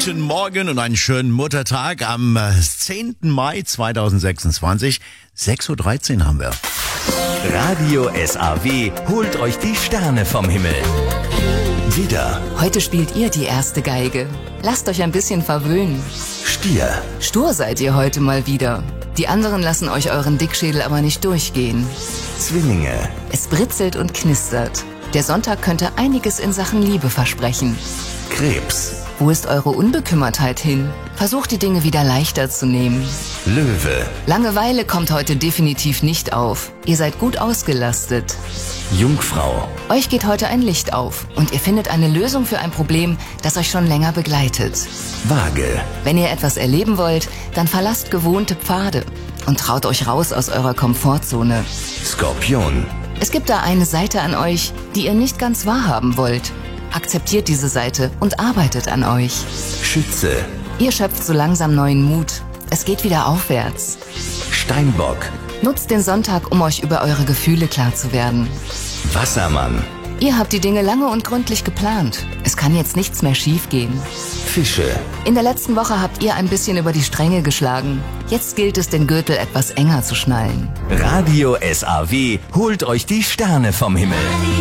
Guten Morgen und einen schönen Muttertag am 10. Mai 2026. 6.13 Uhr haben wir. Radio SAW holt euch die Sterne vom Himmel. Widder, Heute spielt ihr die erste Geige. Lasst euch ein bisschen verwöhnen. Stier, Stur seid ihr heute mal wieder. Die anderen lassen euch euren Dickschädel aber nicht durchgehen. Zwillinge, Es britzelt und knistert. Der Sonntag könnte einiges in Sachen Liebe versprechen. Krebs, Wo ist eure Unbekümmertheit hin? Versucht die Dinge wieder leichter zu nehmen. Löwe, Langeweile kommt heute definitiv nicht auf. Ihr seid gut ausgelastet. Jungfrau, Euch geht heute ein Licht auf und ihr findet eine Lösung für ein Problem, das euch schon länger begleitet. Waage, Wenn ihr etwas erleben wollt, dann verlasst gewohnte Pfade und traut euch raus aus eurer Komfortzone. Skorpion, Es gibt da eine Seite an euch, die ihr nicht ganz wahrhaben wollt. Akzeptiert diese Seite und arbeitet an euch. Schütze, Ihr schöpft so langsam neuen Mut. Es geht wieder aufwärts. Steinbock, Nutzt den Sonntag, um euch über eure Gefühle klar zu werden. Wassermann, Ihr habt die Dinge lange und gründlich geplant. Es kann jetzt nichts mehr schiefgehen. Fische, In der letzten Woche habt ihr ein bisschen über die Stränge geschlagen. Jetzt gilt es, den Gürtel etwas enger zu schnallen. Radio SAW holt euch die Sterne vom Himmel.